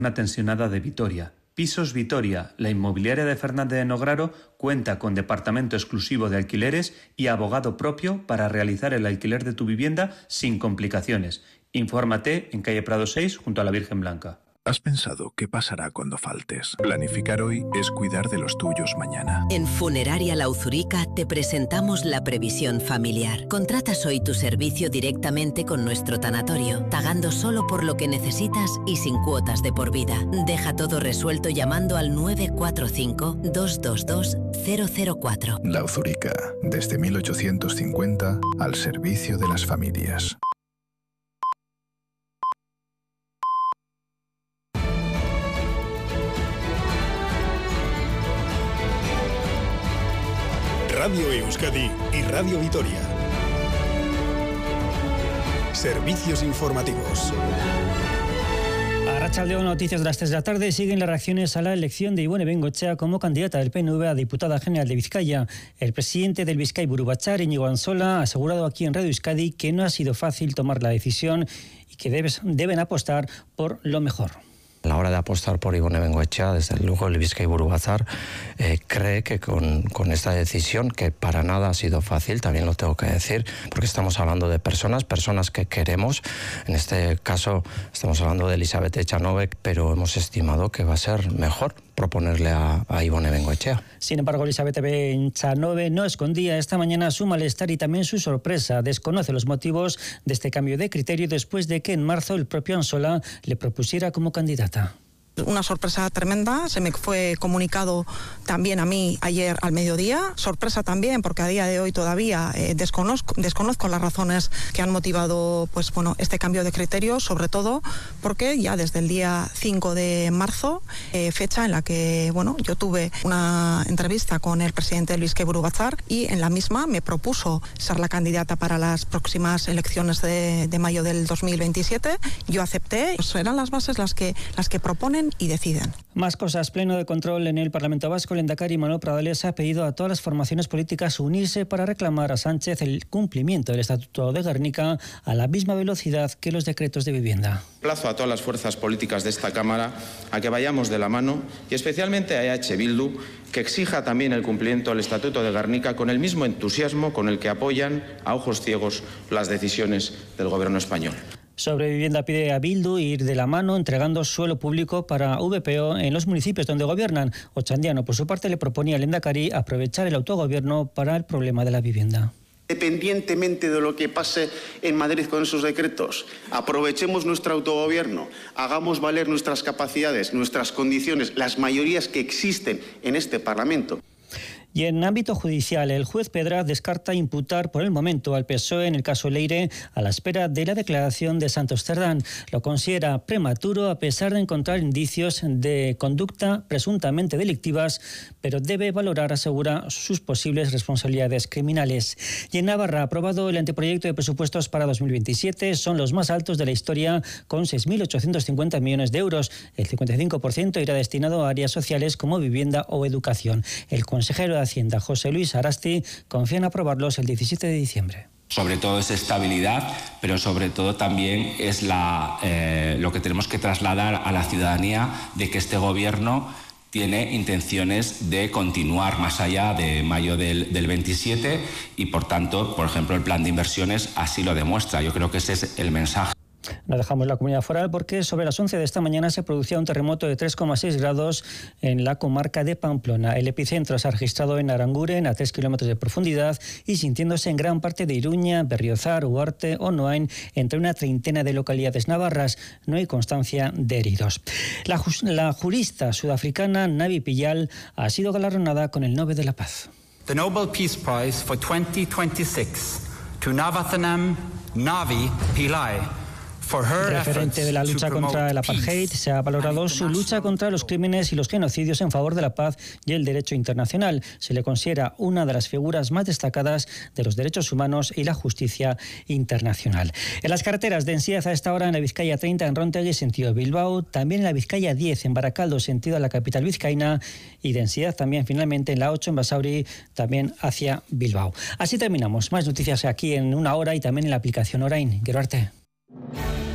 Una tensionada de Vitoria. Pisos Vitoria, la inmobiliaria de Fernández de Nograro, cuenta con departamento exclusivo de alquileres y abogado propio para realizar el alquiler de tu vivienda sin complicaciones. Infórmate en calle Prado 6 junto a la Virgen Blanca. ¿Has pensado qué pasará cuando faltes? Planificar hoy es cuidar de los tuyos mañana. En Funeraria La Uzurica te presentamos la previsión familiar. Contratas hoy tu servicio directamente con nuestro tanatorio, pagando solo por lo que necesitas y sin cuotas de por vida. Deja todo resuelto llamando al 945-222-004. La Uzurica, desde 1850, al servicio de las familias. Radio Euskadi y Radio Vitoria. Servicios informativos. Arratsaldeon, noticias de las 3 de la tarde. Siguen las reacciones a la elección de Ibone Bengoechea como candidata del PNV a diputada general de Vizcaya. El presidente del Bizkai Buru Batzar, Íñigo Ansola, ha asegurado aquí en Radio Euskadi que no ha sido fácil tomar la decisión y que deben apostar por lo mejor. A la hora de apostar por Ibone Bengoechea, desde luego el Bizkai Buru Batzar cree que con esta decisión, que para nada ha sido fácil, también lo tengo que decir, porque estamos hablando de personas que queremos. En este caso estamos hablando de Elizabeth Echanove, pero hemos estimado que va a ser mejor proponerle a Ibone Bengoechea. Sin embargo, Elizabeth Echanove no escondía esta mañana su malestar y también su sorpresa. Desconoce los motivos de este cambio de criterio después de que en marzo el propio Ansola le propusiera como candidata. Una sorpresa tremenda, se me fue comunicado también a mí ayer al mediodía. Sorpresa también porque a día de hoy todavía desconozco las razones que han motivado este cambio de criterio, sobre todo porque ya desde el día 5 de marzo, fecha en la que yo tuve una entrevista con el presidente del Bizkai Buru Batzar y en la misma me propuso ser la candidata para las próximas elecciones de mayo del 2027. Yo acepté, eran las bases las que proponen y deciden. Más cosas. Pleno de control en el Parlamento Vasco. El lehendakari Manuel Pradales ha pedido a todas las formaciones políticas unirse para reclamar a Sánchez el cumplimiento del Estatuto de Gernika a la misma velocidad que los decretos de vivienda. Plazo a todas las fuerzas políticas de esta Cámara a que vayamos de la mano y especialmente a EH Bildu que exija también el cumplimiento del Estatuto de Gernika con el mismo entusiasmo con el que apoyan a ojos ciegos las decisiones del Gobierno español. Sobre vivienda pide a Bildu ir de la mano entregando suelo público para VPO en los municipios donde gobiernan. Ochandiano, por su parte, le proponía al lehendakari aprovechar el autogobierno para el problema de la vivienda. Independientemente de lo que pase en Madrid con esos decretos, aprovechemos nuestro autogobierno, hagamos valer nuestras capacidades, nuestras condiciones, las mayorías que existen en este Parlamento. Y en ámbito judicial, el juez Pedraz descarta imputar por el momento al PSOE en el caso Leire a la espera de la declaración de Santos Cerdán. Lo considera prematuro a pesar de encontrar indicios de conducta presuntamente delictivas, pero debe valorar, asegura, sus posibles responsabilidades criminales. Y en Navarra ha aprobado el anteproyecto de presupuestos para 2027. Son los más altos de la historia, con 6.850 millones de euros. El 55% irá destinado a áreas sociales como vivienda o educación. El consejero de Hacienda, José Luis Arasti, confía en aprobarlos el 17 de diciembre. Sobre todo es estabilidad, pero sobre todo también es lo que tenemos que trasladar a la ciudadanía de que este gobierno tiene intenciones de continuar más allá de mayo del 27 y, por tanto, por ejemplo, el plan de inversiones así lo demuestra. Yo creo que ese es el mensaje. No dejamos la comunidad foral porque sobre las 11 de esta mañana se producía un terremoto de 3,6 grados en la comarca de Pamplona. El epicentro se ha registrado en Aranguren, a 3 kilómetros de profundidad, y sintiéndose en gran parte de Iruña, Berriozar, Huarte o Noain, entre una treintena de localidades navarras. No hay constancia de heridos. La jurista sudafricana Navi Pillay ha sido galardonada con el Nobel de la Paz. The Nobel Peace Prize for 2026 to Navathanam Navi Pillay. Referente de la lucha contra el apartheid, se ha valorado su lucha contra los crímenes y los genocidios en favor de la paz y el derecho internacional. Se le considera una de las figuras más destacadas de los derechos humanos y la justicia internacional. En las carreteras, densidad a esta hora en la Vizcaya 30 en Róntegui, sentido Bilbao, también en la Vizcaya 10 en Baracaldo, sentido a la capital vizcaína, y densidad también finalmente en la 8 en Basauri, también hacia Bilbao. Así terminamos. Más noticias aquí en una hora y también en la aplicación Orain. Gero arte.